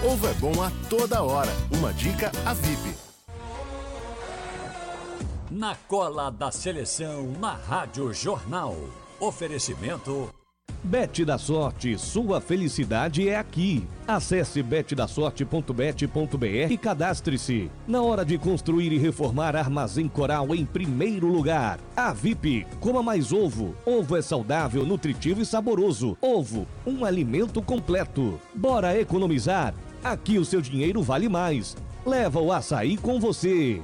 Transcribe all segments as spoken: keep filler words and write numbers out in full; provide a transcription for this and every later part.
Ovo é bom a toda hora. Uma dica a V I P. Na cola da seleção, na Rádio Jornal. Oferecimento... Bet da Sorte, sua felicidade é aqui. Acesse bet da sorte ponto bet ponto br e cadastre-se. Na hora de construir e reformar, Armazém Coral em primeiro lugar. A V I P, coma mais ovo. Ovo é saudável, nutritivo e saboroso. Ovo, um alimento completo. Bora economizar? Aqui o seu dinheiro vale mais. Leva o açaí com você.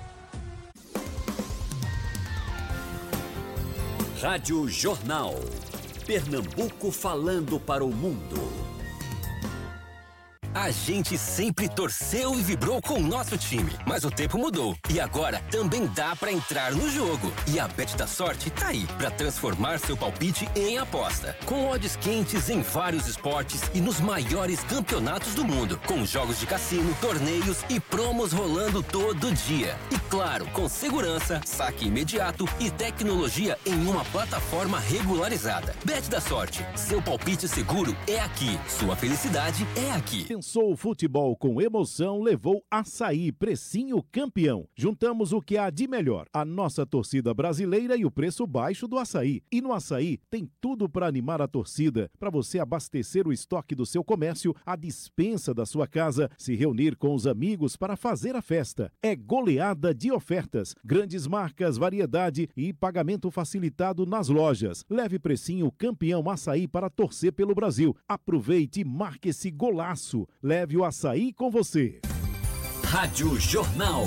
Rádio Jornal. Pernambuco falando para o mundo. A gente sempre torceu e vibrou com o nosso time, mas o tempo mudou e agora também dá pra entrar no jogo. E a Bet da Sorte tá aí pra transformar seu palpite em aposta, com odds quentes em vários esportes e nos maiores campeonatos do mundo, com jogos de cassino, torneios e promos rolando todo dia. E claro, com segurança, saque imediato e tecnologia em uma plataforma regularizada. Bet da Sorte, seu palpite seguro é aqui, sua felicidade é aqui. Pensou futebol com emoção, levou Açaí, precinho campeão. Juntamos o que há de melhor, a nossa torcida brasileira e o preço baixo do açaí. E no Açaí tem tudo para animar a torcida, para você abastecer o estoque do seu comércio, a despensa da sua casa, se reunir com os amigos para fazer a festa. É goleada de ofertas, grandes marcas, variedade e pagamento facilitado nas lojas. Leve precinho campeão Açaí para torcer pelo Brasil. Aproveite e marque esse golaço. Leve o açaí com você. Rádio Jornal.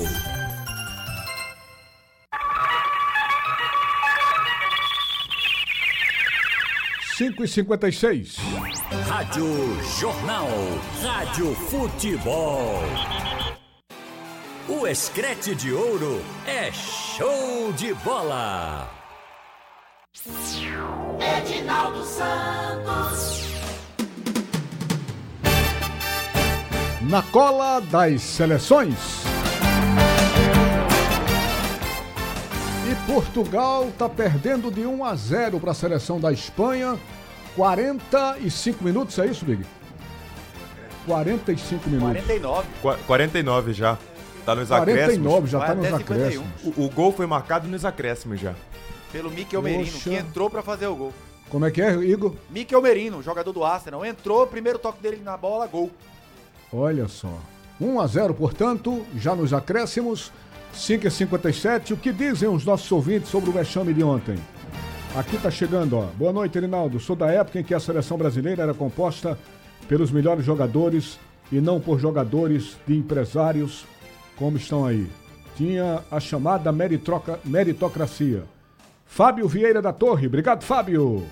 cinco e cinquenta e seis. Rádio Jornal. Rádio Futebol. O Escrete de Ouro é show de bola. Edinaldo Santos. Na cola das seleções. E Portugal está perdendo de um a zero para a seleção da Espanha. quarenta e cinco minutos, é isso, Big? quarenta e cinco minutos. quarenta e nove. Qu- quarenta e nove já. Tá nos acréscimos. quarenta e nove, já Vai tá nos até cinquenta e um. acréscimos. O, o gol foi marcado nos acréscimos já. Pelo Mikel Merino, Poxa. que entrou pra fazer o gol. Como é que é, Igor? Mikel Merino, jogador do Arsenal, entrou, primeiro toque dele na bola, gol. Olha só. um a zero, portanto, já nos acréscimos. cinco e cinquenta e sete. O que dizem os nossos ouvintes sobre o vexame de ontem? Aqui tá chegando, ó. Boa noite, Rinaldo. Sou da época em que a seleção brasileira era composta pelos melhores jogadores e não por jogadores de empresários como estão aí. Tinha a chamada meritroca, meritocracia. Fábio Vieira da Torre. Obrigado, Fábio.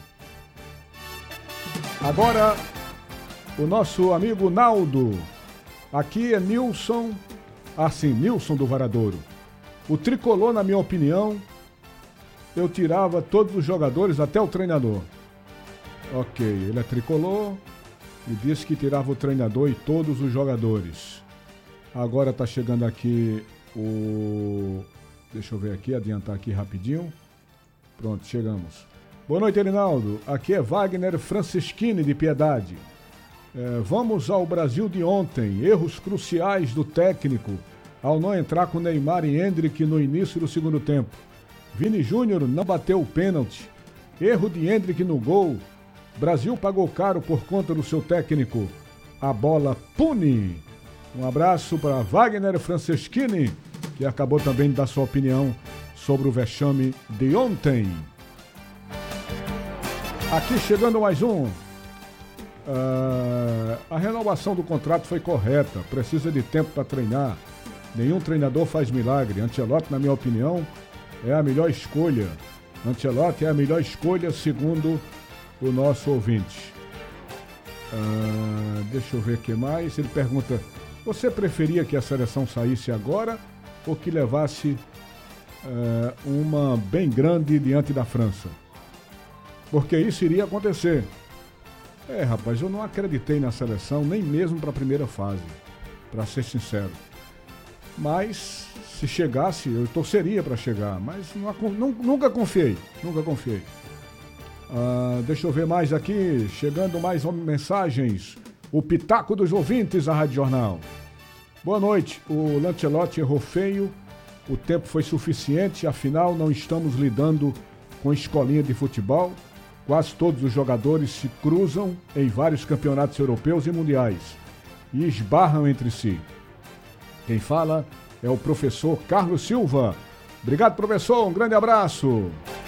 Agora, o nosso amigo Naldo. Aqui é Nilson. Ah, sim, Nilson do Varadouro. O tricolor, na minha opinião, eu tirava todos os jogadores, até o treinador. Ok, ele é tricolor e disse que tirava o treinador e todos os jogadores. Agora tá chegando aqui o... Deixa eu ver aqui, adiantar aqui rapidinho. Pronto, chegamos. Boa noite, Rinaldo. Aqui é Wagner Francischini, de Piedade. É, vamos ao Brasil de ontem. Erros cruciais do técnico ao não entrar com Neymar e Endrick no início do segundo tempo. Vini Júnior não bateu o pênalti. Erro de Endrick no gol. Brasil pagou caro por conta do seu técnico. A bola pune. Um abraço para Wagner Franceschini, que acabou também de dar sua opinião sobre o vexame de ontem. Aqui chegando mais um. Uh, a renovação do contrato foi correta. Precisa de tempo para treinar. Nenhum treinador faz milagre. Ancelotti, na minha opinião, é a melhor escolha. Ancelotti é a melhor escolha, segundo o nosso ouvinte. Uh, deixa eu ver o que mais. Ele pergunta: você preferia que a seleção saísse agora ou que levasse uh, uma bem grande diante da França? Porque isso iria acontecer. É, rapaz, eu não acreditei na seleção, nem mesmo para a primeira fase, para ser sincero. Mas, se chegasse, eu torceria para chegar, mas não, não, nunca confiei, nunca confiei. Ah, deixa eu ver mais aqui, chegando mais mensagens. o pitaco dos ouvintes da Rádio Jornal. Boa noite. O Lancelotti errou feio, o tempo foi suficiente, afinal não estamos lidando com escolinha de futebol. Quase todos os jogadores se cruzam em vários campeonatos europeus e mundiais e esbarram entre si. Quem fala é o professor Carlos Silva. Obrigado, professor. Um grande abraço.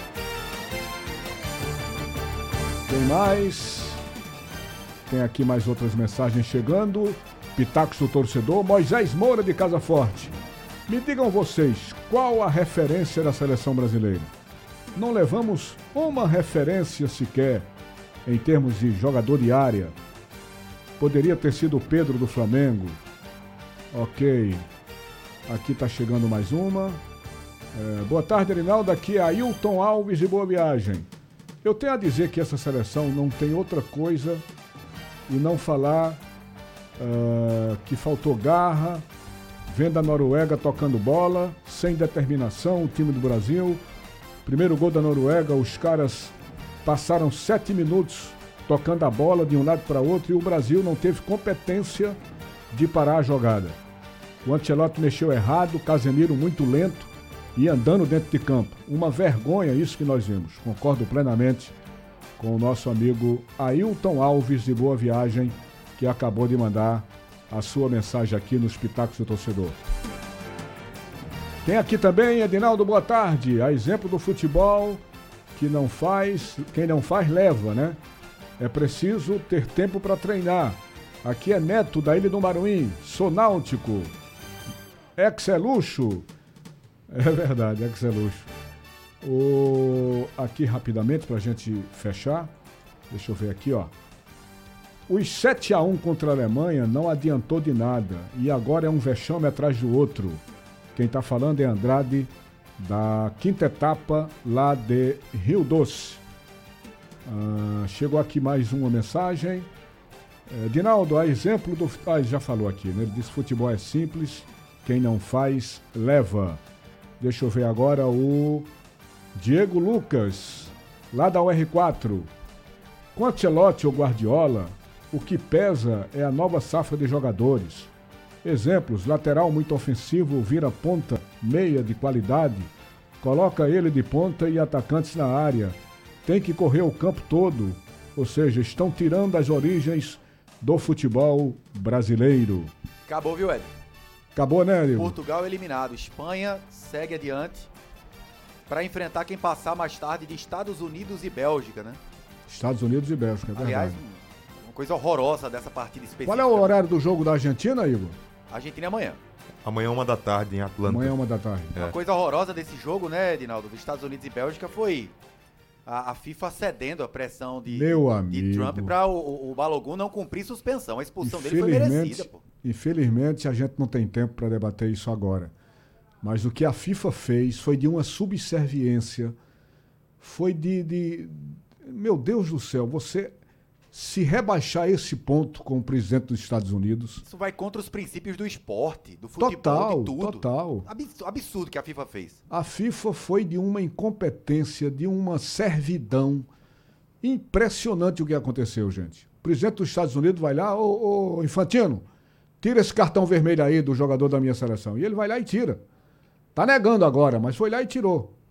Tem mais... Tem aqui mais outras mensagens chegando. Pitacos do torcedor. Moisés Moura de Casa Forte. Me digam vocês, qual a referência da seleção brasileira? Não levamos uma referência sequer em termos de jogador de área. Poderia ter sido o Pedro do Flamengo. Ok. Aqui está chegando mais uma. É, boa tarde, Arinaldo. Aqui é Ailton Alves de Boa Viagem. Eu tenho a dizer que essa seleção não tem outra coisa e não falar uh, que faltou garra, vendo a Noruega tocando bola, sem determinação, o time do Brasil. Primeiro gol da Noruega, os caras passaram sete minutos tocando a bola de um lado para outro e o Brasil não teve competência de parar a jogada. O Ancelotti mexeu errado, o Casemiro muito lento e andando dentro de campo. Uma vergonha isso que nós vimos. Concordo plenamente com o nosso amigo Ailton Alves de Boa Viagem, que acabou de mandar a sua mensagem aqui nos Pitacos do Torcedor. Tem aqui também, Edinaldo, boa tarde. A exemplo do futebol, que não faz, quem não faz leva, né? É preciso ter tempo para treinar. Aqui é Neto, da Ilha do Maruim, sou náutico. Ex é luxo. É verdade, ex é luxo. O... Aqui rapidamente, para a gente fechar. Deixa eu ver aqui, ó. Os sete a um contra a Alemanha não adiantou de nada. E agora é um vexame atrás do outro. Quem está falando é Andrade, da quinta etapa lá de Rio Doce. Ah, chegou aqui mais uma mensagem. É, Dinaldo, a exemplo do... Ah, ele já falou aqui, né? Ele disse que futebol é simples, quem não faz, leva. Deixa eu ver agora o Diego Lucas, lá da U R quatro. Com Ancelotti ou Guardiola, o que pesa é a nova safra de jogadores. Exemplos, lateral muito ofensivo, vira ponta, meia de qualidade, coloca ele de ponta e atacantes na área. Tem que correr o campo todo, ou seja, estão tirando as origens do futebol brasileiro. Acabou, viu, Ed? Acabou, né, Ed? Portugal eliminado. Espanha segue adiante para enfrentar quem passar mais tarde de Estados Unidos e Bélgica, né? Estados Unidos e Bélgica, é verdade. Aliás, uma coisa horrorosa dessa partida específica. Qual é o horário do jogo da Argentina, Igor? Argentina é amanhã. Amanhã, uma da tarde, em Atlanta. Amanhã, uma da tarde. É. Uma coisa horrorosa desse jogo, né, Edinaldo, dos Estados Unidos e Bélgica foi a, a FIFA cedendo a pressão de, Meu de Trump para o, o, o Balogun não cumprir suspensão. A expulsão dele foi merecida, pô. Infelizmente, a gente não tem tempo para debater isso agora. Mas o que a FIFA fez foi de uma subserviência, foi de, de... Meu Deus do céu, você... Se rebaixar esse ponto com o presidente dos Estados Unidos... Isso vai contra os princípios do esporte, do futebol, total, de tudo. Total. Absurdo, absurdo que a FIFA fez. A FIFA foi de uma incompetência, de uma servidão. Impressionante o que aconteceu, gente. O presidente dos Estados Unidos vai lá, ô, ô Infantino, tira esse cartão vermelho aí do jogador da minha seleção. E ele vai lá e tira. Tá negando agora, mas foi lá e tirou.